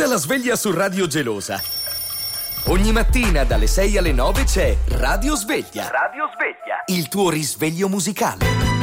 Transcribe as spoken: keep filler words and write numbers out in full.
la sveglia su Radio Gelosa. Ogni mattina dalle sei alle nove c'è Radio Sveglia. Radio Sveglia. Il tuo risveglio musicale.